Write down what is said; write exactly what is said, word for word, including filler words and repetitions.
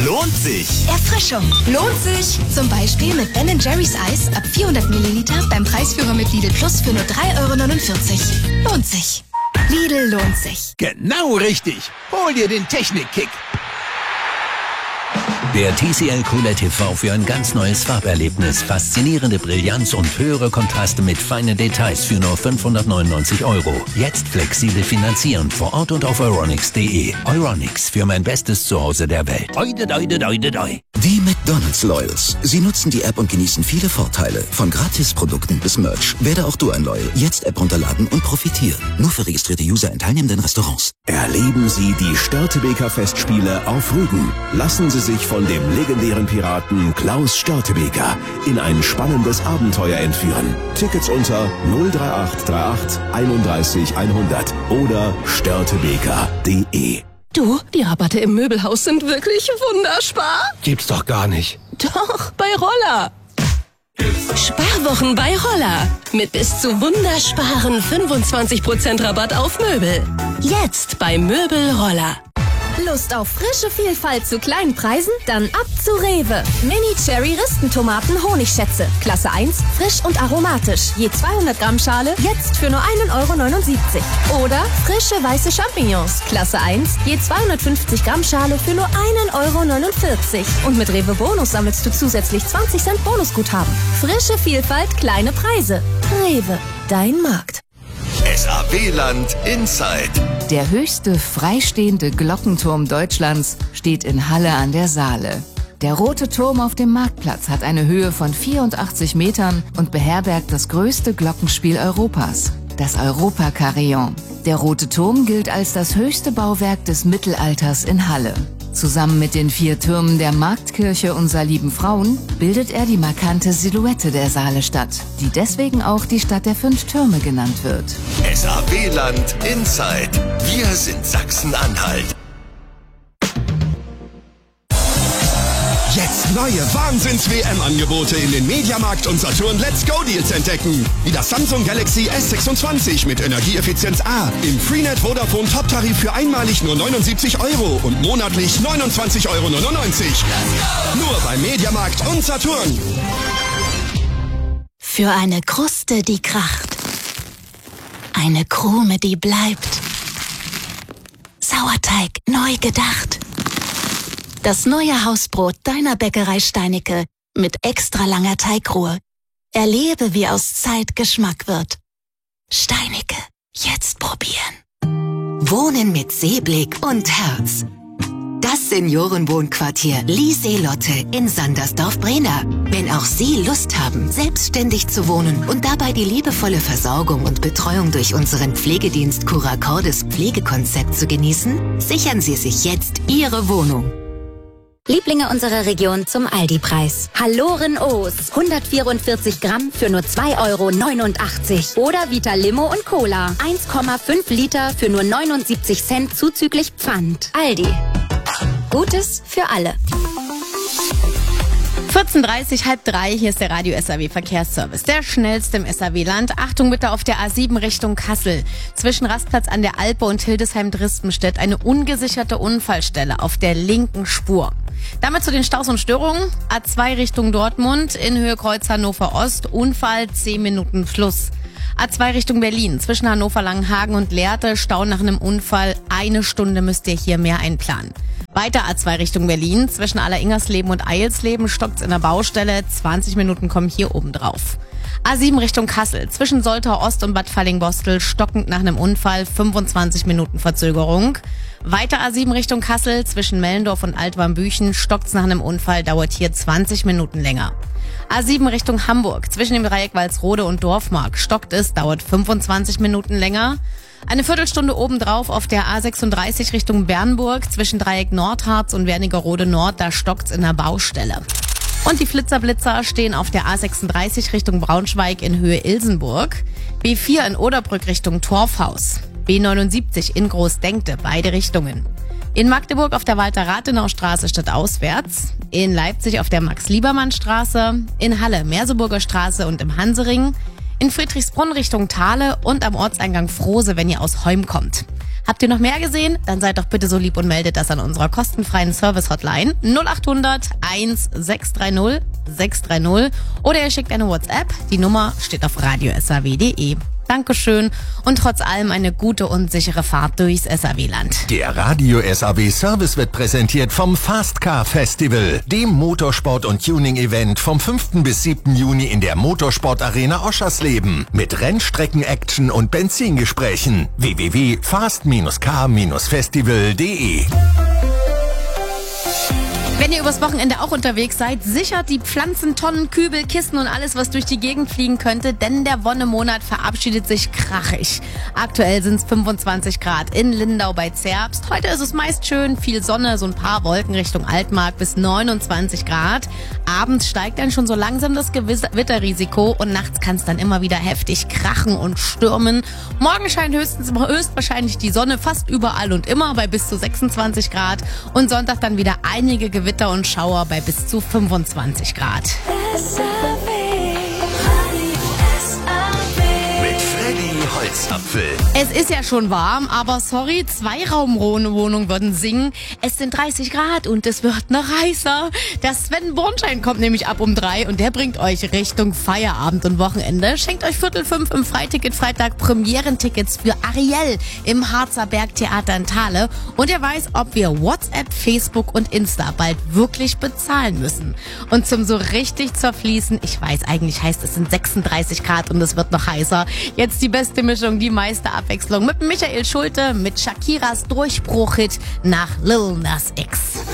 lohnt sich. Erfrischung lohnt sich. Zum Beispiel mit Ben Jerry's Eis ab vierhundert Milliliter beim Preisführer mit Lidl Plus für nur drei Euro neunundvierzig. Lohnt sich. Lidl lohnt sich. Genau richtig. Hol dir den Technik-Kick. Der T C L Q L E D T V für ein ganz neues Farberlebnis, faszinierende Brillanz und höhere Kontraste mit feinen Details für nur fünfhundertneunundneunzig Euro. Jetzt flexibel finanzieren vor Ort und auf euronics punkt de. Euronics, für mein bestes Zuhause der Welt. Oide, oide, oide, oide. Die McDonald's Loyals. Sie nutzen die App und genießen viele Vorteile. Von Gratisprodukten bis Merch. Werde auch du ein Loyal. Jetzt App runterladen und profitieren. Nur für registrierte User in teilnehmenden Restaurants. Erleben Sie die Störtebeker Festspiele auf Rügen. Lassen Sie sich von dem legendären Piraten Klaus Störtebeker in ein spannendes Abenteuer entführen. Tickets unter null drei acht drei acht einunddreißig hundert oder störtebeker punkt de. Du, die Rabatte im Möbelhaus sind wirklich wunderspar. Gibt's doch gar nicht. Doch, bei Roller. Sparwochen bei Roller. Mit bis zu wundersparen fünfundzwanzig Prozent Rabatt auf Möbel. Jetzt bei Möbel Roller. Lust auf frische Vielfalt zu kleinen Preisen? Dann ab zu Rewe. Mini Cherry Ristentomaten Honigschätze. Klasse eins, frisch und aromatisch. Je zweihundert Gramm Schale, jetzt für nur einen Euro neunundsiebzig. Oder frische weiße Champignons. Klasse eins, je zweihundertfünfzig Gramm Schale für nur einen Euro neunundvierzig. Und mit Rewe Bonus sammelst du zusätzlich zwanzig Cent Bonusguthaben. Frische Vielfalt, kleine Preise. Rewe, dein Markt. S A W-Land Inside. Der höchste freistehende Glockenturm Deutschlands steht in Halle an der Saale. Der Rote Turm auf dem Marktplatz hat eine Höhe von vierundachtzig Metern und beherbergt das größte Glockenspiel Europas, das Europa-Carillon. Der Rote Turm gilt als das höchste Bauwerk des Mittelalters in Halle. Zusammen mit den vier Türmen der Marktkirche Unser lieben Frauen bildet er die markante Silhouette der Saalestadt, die deswegen auch die Stadt der fünf Türme genannt wird. S A W-Land Inside. Wir sind Sachsen-Anhalt. Jetzt neue Wahnsinns-W M-Angebote in den Mediamarkt und Saturn Let's Go Deals entdecken. Wie das Samsung Galaxy S sechsundzwanzig mit Energieeffizienz A im Freenet Vodafone Top-Tarif für einmalig nur neunundsiebzig Euro und monatlich neunundzwanzig Euro neunundneunzig. Nur bei Mediamarkt und Saturn. Für eine Kruste, die kracht. Eine Krume, die bleibt. Sauerteig neu gedacht. Das neue Hausbrot deiner Bäckerei Steinicke mit extra langer Teigruhe. Erlebe, wie aus Zeit Geschmack wird. Steinicke, jetzt probieren. Wohnen mit Seeblick und Herz. Das Seniorenwohnquartier Lieseelotte in Sandersdorf-Brena. Wenn auch Sie Lust haben, selbstständig zu wohnen und dabei die liebevolle Versorgung und Betreuung durch unseren Pflegedienst Curacordes Pflegekonzept zu genießen, sichern Sie sich jetzt Ihre Wohnung. Lieblinge unserer Region zum Aldi-Preis. Halloren O's. hundertvierundvierzig Gramm für nur zwei Euro neunundachtzig. Oder Vita Limo und Cola. eins Komma fünf Liter für nur neunundsiebzig Cent zuzüglich Pfand. Aldi. Gutes für alle. vierzehn Uhr dreißig, halb drei, hier ist der Radio S A W Verkehrsservice. Der schnellste im S A W-Land. Achtung bitte auf der A sieben Richtung Kassel. Zwischen Rastplatz an der Alpe und Hildesheim-Drispenstedt eine ungesicherte Unfallstelle auf der linken Spur. Damit zu den Staus und Störungen. A zwei Richtung Dortmund, in Höhe Kreuz Hannover Ost, Unfall, zehn Minuten Fluss. A zwei Richtung Berlin, zwischen Hannover Langenhagen und Lehrte, Stau nach einem Unfall, eine Stunde müsst ihr hier mehr einplanen. Weiter A zwei Richtung Berlin, zwischen Alleringersleben und Eilsleben stockt's in der Baustelle, zwanzig Minuten kommen hier oben drauf. A sieben Richtung Kassel, zwischen Soltau Ost und Bad Fallingbostel, stockend nach einem Unfall, fünfundzwanzig Minuten Verzögerung. Weiter A sieben Richtung Kassel, zwischen Mellendorf und Altwarmbüchen, stockt's nach einem Unfall, dauert hier zwanzig Minuten länger. A sieben Richtung Hamburg, zwischen dem Dreieck Walsrode und Dorfmark, stockt es, dauert fünfundzwanzig Minuten länger. Eine Viertelstunde obendrauf auf der A sechsunddreißig Richtung Bernburg, zwischen Dreieck Nordharz und Wernigerode Nord, da stockt's in der Baustelle. Und die Flitzerblitzer stehen auf der A sechsunddreißig Richtung Braunschweig in Höhe Ilsenburg, B vier in Oderbrück Richtung Torfhaus, B neunundsiebzig in Großdenkte, beide Richtungen. In Magdeburg auf der Walter-Rathenau-Straße stadtauswärts, in Leipzig auf der Max-Liebermann-Straße, in Halle Merseburger Straße und im Hansering, in Friedrichsbrunn Richtung Thale und am Ortseingang Frohse, wenn ihr aus Heum kommt. Habt ihr noch mehr gesehen? Dann seid doch bitte so lieb und meldet das an unserer kostenfreien Service-Hotline null acht hundert eins sechs drei null sechs drei null oder ihr schickt eine WhatsApp. Die Nummer steht auf radio s a w punkt d e. Dankeschön und trotz allem eine gute und sichere Fahrt durchs S A W-Land. Der Radio S A W Service wird präsentiert vom Fast Car Festival, dem Motorsport- und Tuning-Event vom fünften bis siebten Juni in der Motorsport-Arena Oschersleben mit Rennstrecken-Action und Benzingesprächen. w w w punkt fast car festival punkt d e. Wenn ihr übers Wochenende auch unterwegs seid, sichert die Pflanzen, Tonnen, Kübel, Kisten und alles, was durch die Gegend fliegen könnte, denn der Wonnemonat verabschiedet sich krachig. Aktuell sind es fünfundzwanzig Grad in Lindau bei Zerbst. Heute ist es meist schön, viel Sonne, so ein paar Wolken Richtung Altmark bis neunundzwanzig Grad. Abends steigt dann schon so langsam das Gewitterrisiko und nachts kann es dann immer wieder heftig krachen und stürmen. Morgen scheint höchstens, höchstwahrscheinlich die Sonne fast überall und immer bei bis zu sechsundzwanzig Grad und Sonntag dann wieder einige Gewitter Gewitter und Schauer bei bis zu fünfundzwanzig Grad. Mit Freddy Holzapfel. Es ist ja schon warm, aber sorry, Zweiraumwohnungen würden singen. Es sind dreißig Grad und es wird noch heißer. Der Sven Bornschein kommt nämlich ab um drei und der bringt euch Richtung Feierabend und Wochenende. Schenkt euch Viertel fünf im Freiticket Freitag Premierentickets für Ariel im Harzer Bergtheater in Thale. Und er weiß, ob wir WhatsApp, Facebook und Insta bald wirklich bezahlen müssen. Und zum so richtig zerfließen, ich weiß, eigentlich heißt es sind sechsunddreißig Grad und es wird noch heißer. Jetzt die beste Mischung, die meiste Abwechslung mit Michael Schulte, mit Shakiras Durchbruchhit nach Lil Nas X.